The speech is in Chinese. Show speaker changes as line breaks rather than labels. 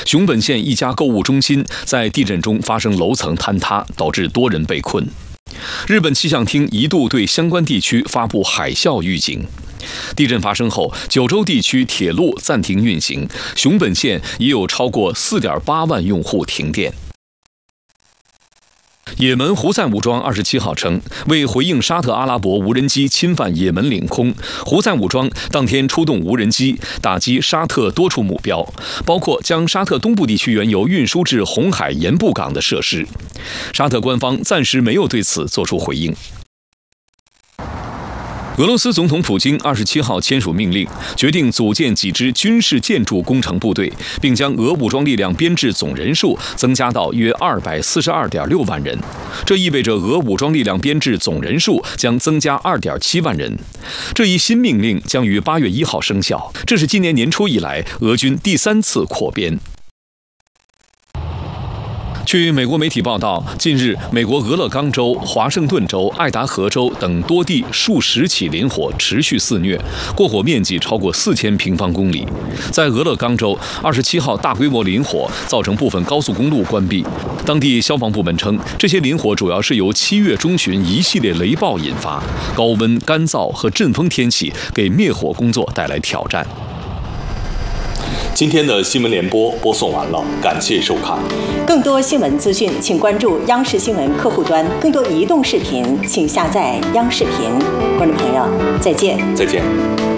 熊本县一家购物中心在地震中发生楼层坍塌，导致多人被困。日本气象厅一度对相关地区发布海啸预警。地震发生后，九州地区铁路暂停运行，熊本县也有超过4.8万用户停电。也门胡塞武装27号称，为回应沙特阿拉伯无人机侵犯也门领空，胡塞武装当天出动无人机打击沙特多处目标，包括将沙特东部地区原油运输至红海盐步港的设施。沙特官方暂时没有对此作出回应。俄罗斯总统普京27号签署命令，决定组建几支军事建筑工程部队，并将俄武装力量编制总人数增加到约242.6万人。这意味着俄武装力量编制总人数将增加2.7万人。这一新命令将于8月1号生效，这是今年年初以来俄军第3次扩编。据美国媒体报道，近日，美国俄勒冈州、华盛顿州、爱达荷州等多地数十起林火持续肆虐，过火面积超过4000平方公里。在俄勒冈州，27号大规模林火造成部分高速公路关闭。当地消防部门称，这些林火主要是由7月中旬一系列雷暴引发，高温、干燥和阵风天气给灭火工作带来挑战。
今天的新闻联播播送完了，感谢收看。
更多新闻资讯，请关注央视新闻客户端。更多移动视频，请下载央视频。观众朋友，再见。
再见。